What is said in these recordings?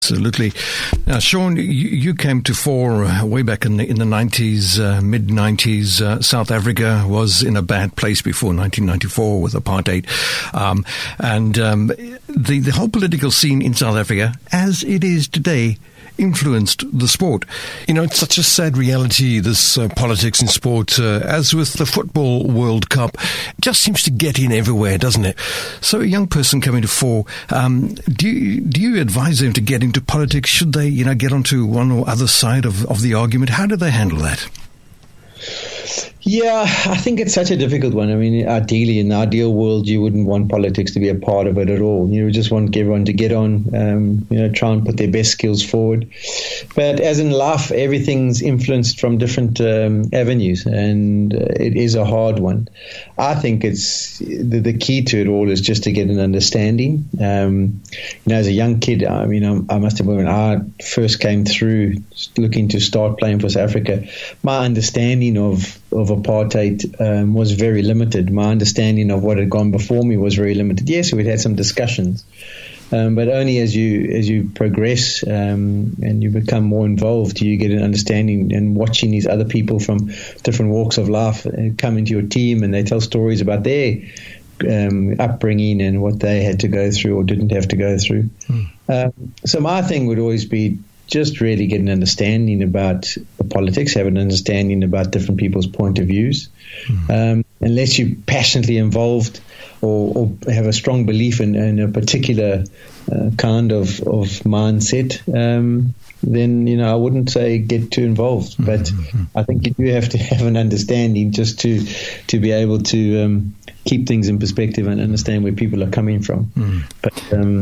Absolutely. Now, Sean, you came to fore way back in the 90s, mid-90s. South Africa was in a bad place before 1994 with apartheid. The whole political scene in South Africa, as it is today, influenced the sport. You know, it's such a sad reality, this politics in sport, as with the Football World Cup, it just seems to get in everywhere, doesn't it? So a young person coming to fore, do you advise them to get into politics? Should they, get onto one or other side of the argument? How do they handle that? Yeah, I think it's such a difficult one. I mean, ideally, in the ideal world, you wouldn't want politics to be a part of it at all. You just want everyone to get on, try and put their best skills forward. But as in life, everything's influenced from different avenues, and it is a hard one. I think it's the key to it all is just to get an understanding. As a young kid, I must have, when I first came through looking to start playing for South Africa, my understanding of apartheid was very limited. My understanding of what had gone before me was very limited. Yes, we'd had some discussions, but only as you progress and you become more involved, you get an understanding. And watching these other people from different walks of life come into your team, and they tell stories about their upbringing and what they had to go through or didn't have to go through. So my thing would always be just really get an understanding about the politics, have an understanding about different people's point of views. Unless you're passionately involved or have a strong belief in a particular kind of mindset, then, I wouldn't say get too involved. But I think you do have to have an understanding just to be able to keep things in perspective and understand where people are coming from. But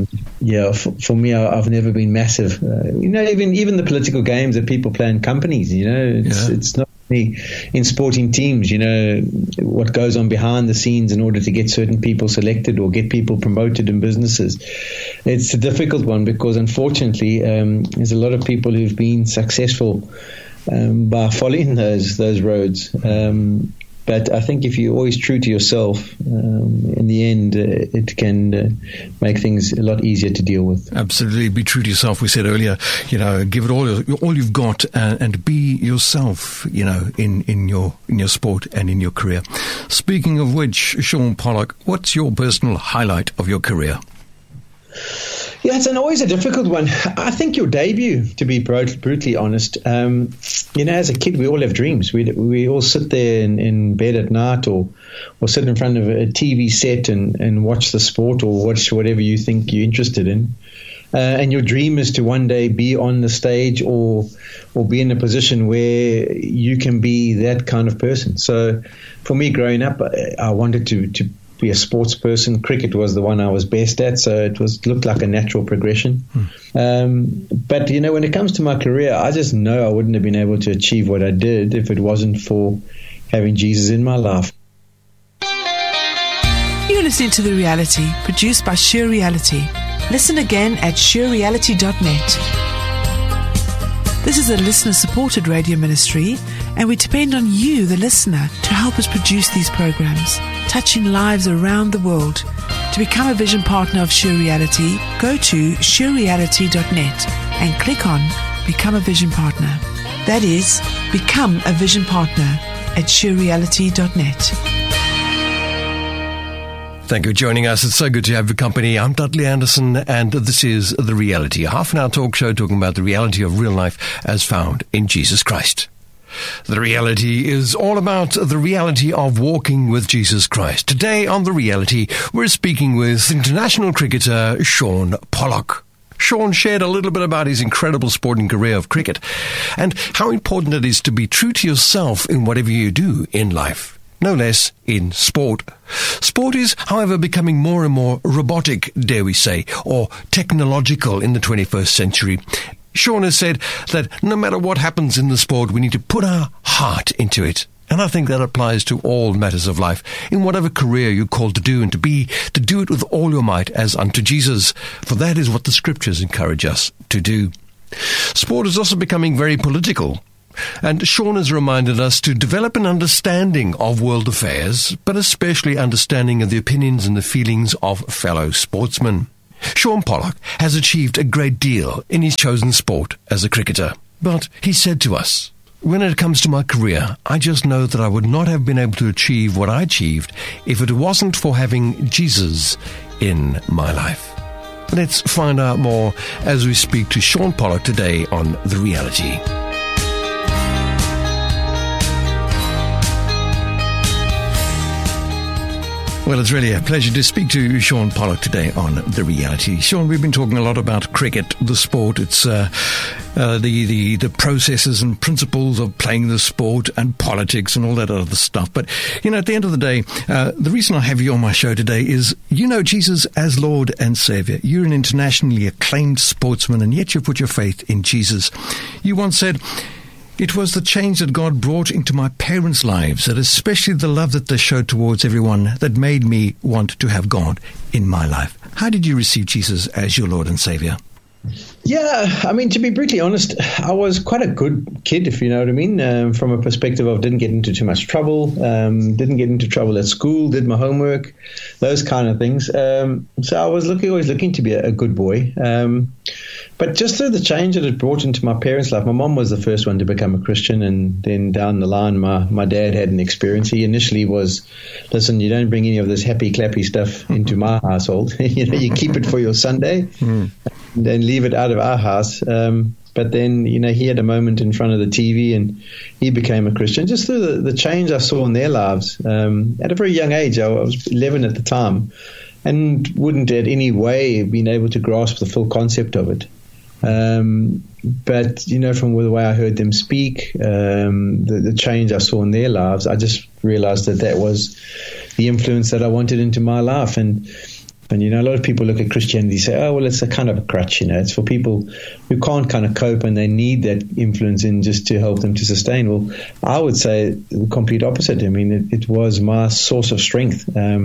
for me, I've never been massive. Even the political games that people play in companies, it's not me in sporting teams. What goes on behind the scenes in order to get certain people selected or get people promoted in businesses. It's a difficult one because unfortunately, there's a lot of people who've been successful by following those roads. But I think if you're always true to yourself, in the end, it can make things a lot easier to deal with. Absolutely. Be true to yourself. We said earlier, give it all you've got and be yourself, in your sport and in your career. Speaking of which, Sean Pollock, what's your personal highlight of your career? Yeah, it's always a difficult one. I think your debut, to be brutally honest, as a kid, we all have dreams. We all sit there in bed at night or sit in front of a TV set and watch the sport or watch whatever you think you're interested in. And your dream is to one day be on the stage or be in a position where you can be that kind of person. So for me, growing up, I wanted to be a sports person. Cricket was the one I was best at, so it looked like a natural progression. But when it comes to my career, I just know I wouldn't have been able to achieve what I did if it wasn't for having Jesus in my life. You're listening to The Reality, produced by Sure Reality. Listen again at surereality.net. This is a listener-supported radio ministry, and we depend on you, the listener, to help us produce these programs, touching lives around the world. To become a vision partner of Sure Reality, go to surereality.net and click on Become a Vision Partner. That is, become a vision partner at surereality.net. Thank you for joining us. It's so good to have your company. I'm Dudley Anderson, and this is The Reality, a half-an-hour talk show talking about the reality of real life as found in Jesus Christ. The Reality is all about the reality of walking with Jesus Christ. Today on The Reality, we're speaking with international cricketer Sean Pollock. Sean shared a little bit about his incredible sporting career of cricket and how important it is to be true to yourself in whatever you do in life. No less in sport. Sport is, however, becoming more and more robotic, dare we say, or technological in the 21st century. Sean has said that no matter what happens in the sport, we need to put our heart into it. And I think that applies to all matters of life, in whatever career you're called to do, and to do it with all your might as unto Jesus, for that is what the scriptures encourage us to do. Sport is also becoming very political. And Sean has reminded us to develop an understanding of world affairs, but especially understanding of the opinions and the feelings of fellow sportsmen. Sean Pollock has achieved a great deal in his chosen sport as a cricketer. But he said to us, "When it comes to my career, I just know that I would not have been able to achieve what I achieved if it wasn't for having Jesus in my life." Let's find out more as we speak to Sean Pollock today on The Reality. Well, it's really a pleasure to speak to Sean Pollock today on The Reality. Sean, we've been talking a lot about cricket, the sport. It's the processes and principles of playing the sport and politics and all that other stuff. But, at the end of the day, the reason I have you on my show today is you know Jesus as Lord and Savior. You're an internationally acclaimed sportsman, and yet you put your faith in Jesus. You once said, "It was the change that God brought into my parents' lives, and especially the love that they showed towards everyone, that made me want to have God in my life." How did you receive Jesus as your Lord and Savior? Yeah, to be brutally honest, I was quite a good kid, if you know what I mean, from a perspective of didn't get into too much trouble, didn't get into trouble at school, did my homework, those kind of things. So I was always looking to be a good boy. But just through the change that it brought into my parents' life, my mom was the first one to become a Christian, and then down the line, my dad had an experience. He initially was, "Listen, you don't bring any of this happy, clappy stuff into my household. You keep it for your Sunday, and then leave it out of our house." But then, he had a moment in front of the TV, and he became a Christian. Just through the change I saw in their lives. At a very young age, I was 11 at the time, and wouldn't at any way been able to grasp the full concept of it. But, from the way I heard them speak, the change I saw in their lives, I just realized that was the influence that I wanted into my life. And a lot of people look at Christianity and say, "Oh, well, it's a kind of a crutch, it's for people who can't kind of cope and they need that influence in just to help them to sustain." Well, I would say the complete opposite. It was my source of strength.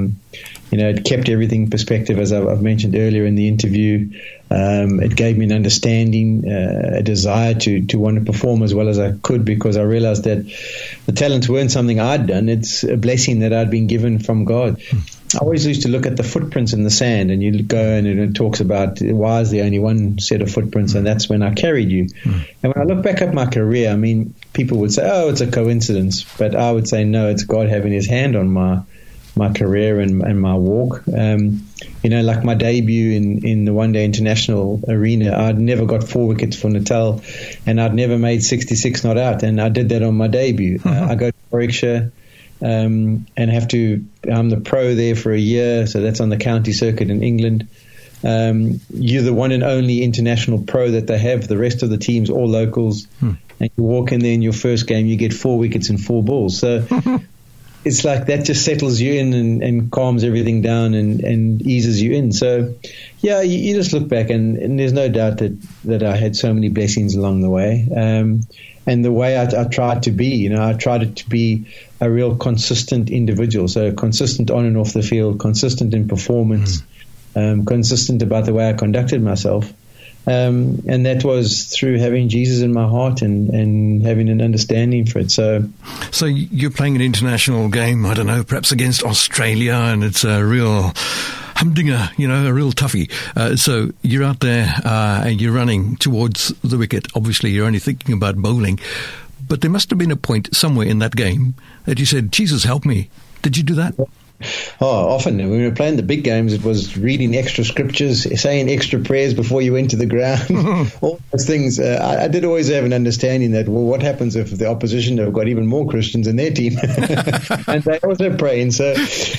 It kept everything in perspective, as I've mentioned earlier in the interview. It gave me an understanding, a desire to want to perform as well as I could, because I realized that the talents weren't something I'd done. It's a blessing that I'd been given from God. I always used to look at the footprints in the sand, and you go and it talks about why is there only one set of footprints, and that's when I carried you. And when I look back at my career, people would say, "Oh, it's a coincidence," but I would say, no, it's God having his hand on my career and my walk. Like my debut in the one-day international arena, I'd never got 4 wickets for Natal, and I'd never made 66 not out, and I did that on my debut. I go to Warwickshire, and I'm the pro there for a year, so that's on the county circuit in England. You're the one and only international pro that they have. The rest of the teams, all locals, and you walk in there in your first game, you get 4 wickets and 4 balls. So it's like that just settles you in and calms everything down and eases you in. So, yeah, you just look back, and there's no doubt that I had so many blessings along the way. And the way I tried to be, I tried to be a real consistent individual. So consistent on and off the field, consistent in performance, consistent about the way I conducted myself. And that was through having Jesus in my heart and having an understanding for it. So you're playing an international game, I don't know, perhaps against Australia, and it's a real humdinger, a real toughie. So you're out there and you're running towards the wicket. Obviously, you're only thinking about bowling. But there must have been a point somewhere in that game that you said, "Jesus, help me." Did you do that? Oh, often when we were playing the big games, it was reading extra scriptures, saying extra prayers before you went to the ground, all those things. I did always have an understanding that, well, what happens if the opposition have got even more Christians in their team? And they also praying. So,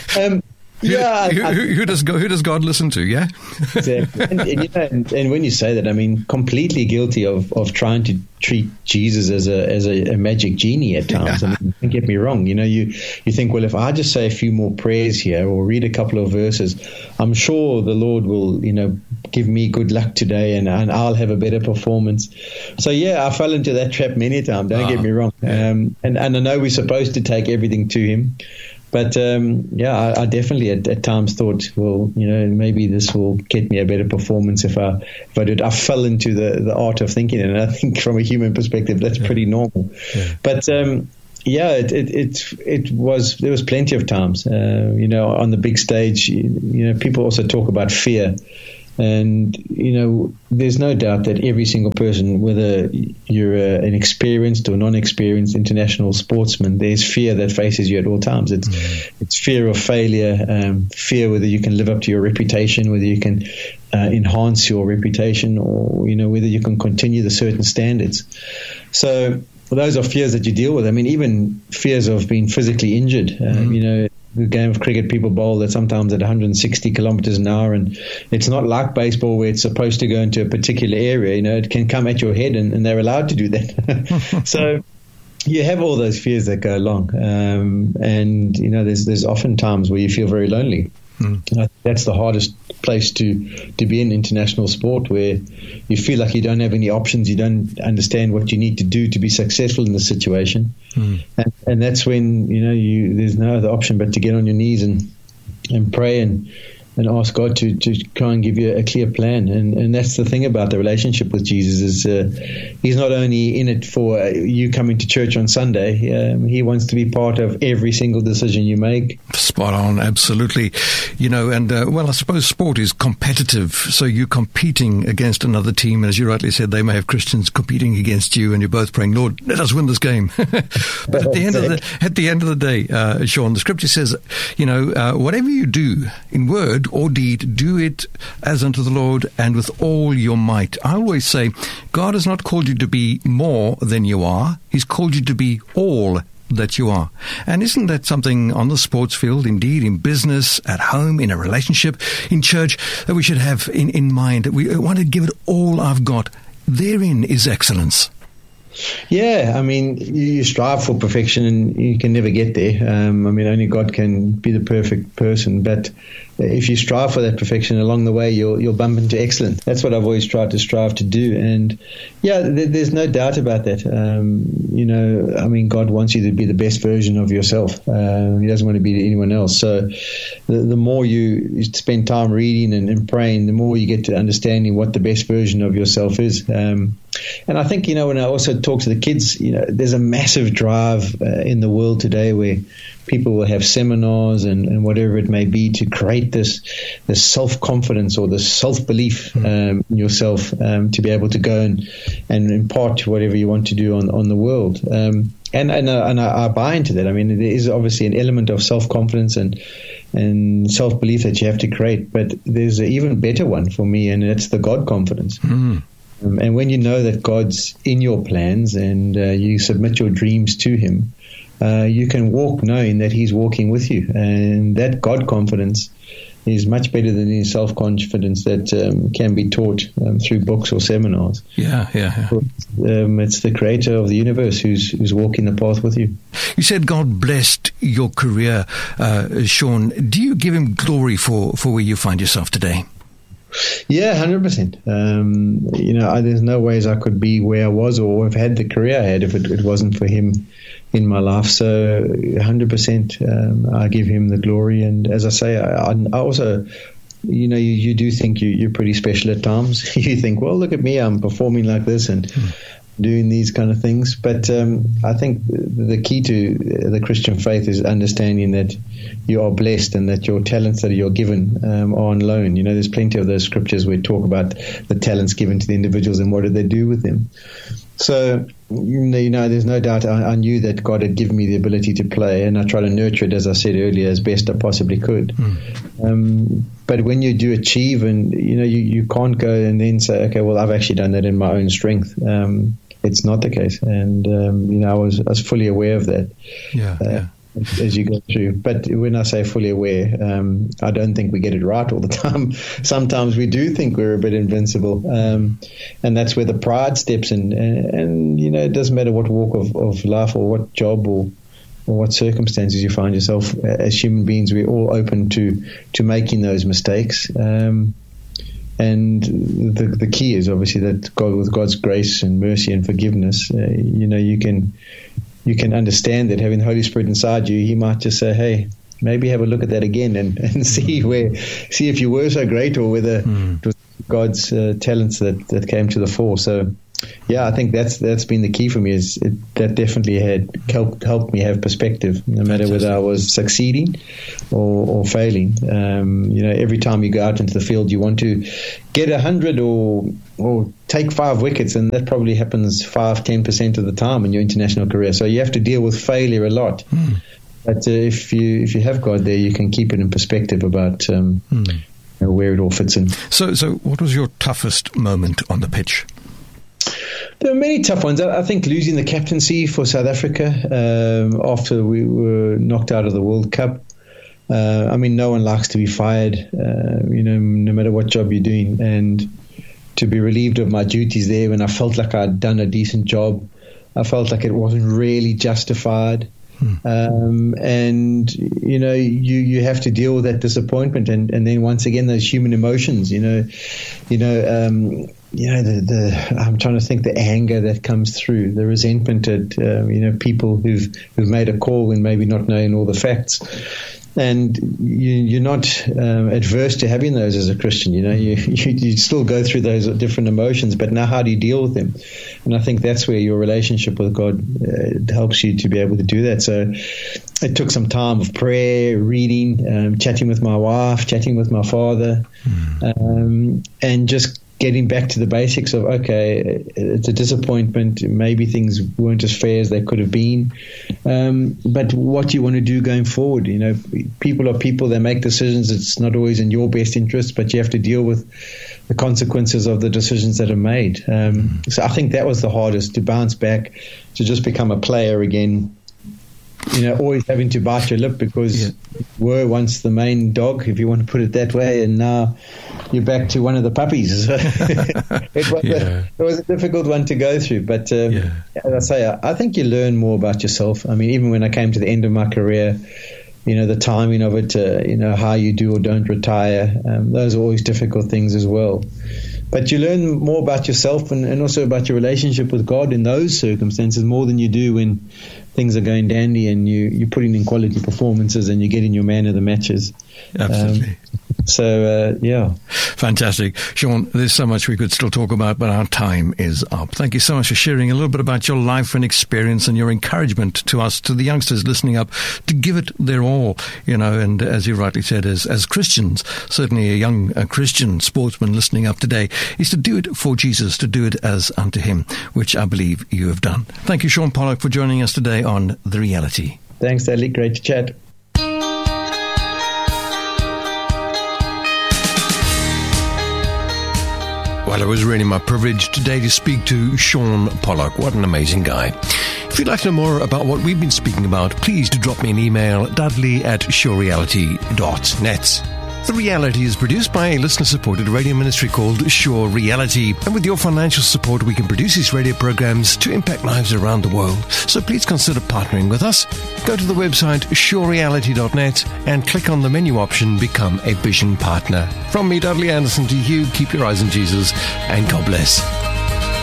who does God listen to? Yeah, exactly. And when you say that, completely guilty of trying to treat Jesus as a magic genie at times. Don't get me wrong. You think, well, if I just say a few more prayers here or read a couple of verses, I'm sure the Lord will, give me good luck today and I'll have a better performance. So yeah, I fell into that trap many times. Don't get me wrong. And I know we're supposed to take everything to Him. But, I definitely at times thought, well, maybe this will get me a better performance if I do it. I fell into the art of thinking, and I think from a human perspective, that's pretty normal. Yeah. But, there was plenty of times, on the big stage, people also talk about fear. And, there's no doubt that every single person, whether you're an experienced or non-experienced international sportsman, there's fear that faces you at all times. It's fear of failure, fear whether you can live up to your reputation, whether you can enhance your reputation, or, whether you can continue the certain standards. So those are fears that you deal with. I mean, even fears of being physically injured. The game of cricket, people bowl at sometimes at 160 kilometers an hour, and it's not like baseball where it's supposed to go into a particular area. It can come at your head, and they're allowed to do that. So you have all those fears that go along, and there's often times where you feel very lonely. That's the hardest place to be in international sport, where you feel like you don't have any options, you don't understand what you need to do to be successful in the situation, and that's when there's no other option but to get on your knees and pray and ask God to try and give you a clear plan. And that's the thing about the relationship with Jesus, is he's not only in it for you coming to church on Sunday. He wants to be part of every single decision you make. Spot on, absolutely. I suppose sport is competitive, so you're competing against another team, and as you rightly said, they may have Christians competing against you, and you're both praying, Lord, let us win this game. But at the end of the day, Sean, the scripture says, whatever you do in word or deed, do it as unto the Lord and with all your might. I always say, God has not called you to be more than you are. He's called you to be all that you are. And isn't that something on the sports field, indeed in business, at home, in a relationship, in church, that we should have in mind, that we want to give it all I've got? Therein is excellence. Yeah, I mean, you strive for perfection and you can never get there. Only God can be the perfect person. But if you strive for that perfection along the way, you'll bump into excellence. That's what I've always tried to strive to do. And yeah, there's no doubt about that. God wants you to be the best version of yourself. He doesn't want to be anyone else. So the more you spend time reading and praying, the more you get to understanding what the best version of yourself is. And I think, when I also talk to the kids, there's a massive drive in the world today where people will have seminars and whatever it may be to create this self-confidence or this self-belief in yourself, to be able to go and impart whatever you want to do on the world. And I buy into that. I mean, there is obviously an element of self-confidence and self-belief that you have to create, but there's an even better one for me, and that's the God confidence. And when you know that God's in your plans and you submit your dreams to Him, you can walk knowing that He's walking with you. And that God confidence is much better than any self-confidence that can be taught through books or seminars. Yeah. It's the Creator of the universe who's walking the path with you. You said God blessed your career, Sean. Do you give Him glory for where you find yourself today? Yeah, 100%. There's no ways I could be where I was or have had the career I had if it wasn't for Him in my life. So 100%, I give Him the glory. And as I say, I also, you do think you're pretty special at times. You think, well, look at me, I'm performing like this and doing these kind of things. But I think the key to the Christian faith is understanding that you are blessed and that your talents that you're given are on loan. There's plenty of those scriptures where we talk about the talents given to the individuals and what do they do with them. So, there's no doubt I knew that God had given me the ability to play, and I try to nurture it, as I said earlier, as best I possibly could. But when you do achieve and, you can't go and then say, okay, well, I've actually done that in my own strength. It's not the case. And, I was fully aware of that. Yeah. As you go through. But when I say fully aware, I don't think we get it right all the time. Sometimes we do think we're a bit invincible. And that's where the pride steps in. And it doesn't matter what walk of life or what job or what circumstances you find yourself. As human beings, we're all open to making those mistakes. And the key is obviously that God, with God's grace and mercy and forgiveness, you can understand that having the Holy Spirit inside you, He might just say, hey, maybe have a look at that again and see if you were so great or whether it was God's talents that came to the fore. So Yeah, I think that's been the key for me. That definitely had helped me have perspective, no matter whether I was succeeding or failing. Every time you go out into the field, you want to get 100 or take 5 wickets, and that probably happens 5-10% of the time in your international career. So you have to deal with failure a lot. But if you have God there, you can keep it in perspective about where it all fits in. So what was your toughest moment on the pitch? There were many tough ones. I think losing the captaincy for South Africa after we were knocked out of the World Cup. No one likes to be fired, no matter what job you're doing. And to be relieved of my duties there when I felt like I'd done a decent job, I felt like it wasn't really justified. You have to deal with that disappointment, and then once again those human emotions. I'm trying to think, the anger that comes through, the resentment at people who've made a call and maybe not knowing all the facts. And you're not adverse to having those as a Christian. You still go through those different emotions, but now how do you deal with them? And I think that's where your relationship with God helps you to be able to do that. So it took some time of prayer, reading, chatting with my wife, chatting with my father, and just getting back to the basics of, okay, it's a disappointment. Maybe things weren't as fair as they could have been. But what do you want to do going forward? People are people. They make decisions. It's not always in your best interest, but you have to deal with the consequences of the decisions that are made. So I think that was the hardest, to bounce back, to just become a player again. Always having to bite your lip because you were once the main dog, if you want to put it that way, and now you're back to one of the puppies. It was a difficult one to go through, but as I say, I think you learn more about yourself. Even when I came to the end of my career, the timing of it, how you do or don't retire, those are always difficult things as well. But you learn more about yourself and also about your relationship with God in those circumstances more than you do when things are going dandy and you're putting in quality performances and you're getting your man of the matches. Absolutely. Fantastic. Sean, there's so much we could still talk about, but our time is up. Thank you so much for sharing a little bit about your life and experience and your encouragement to us, to the youngsters listening up, to give it their all, and as you rightly said, as Christians, certainly a young Christian sportsman listening up today, is to do it for Jesus, to do it as unto him, which I believe you have done. Thank you, Sean Pollock, for joining us today on The Reality. Thanks, Dudley. Great to chat. Well, it was really my privilege today to speak to Sean Pollock. What an amazing guy. If you'd like to know more about what we've been speaking about, please do drop me an email, dudley@surereality.net. The Reality is produced by a listener-supported radio ministry called Sure Reality. And with your financial support, we can produce these radio programs to impact lives around the world. So please consider partnering with us. Go to the website surereality.net and click on the menu option, Become a Vision Partner. From me, Dudley Anderson, to you, keep your eyes on Jesus, and God bless.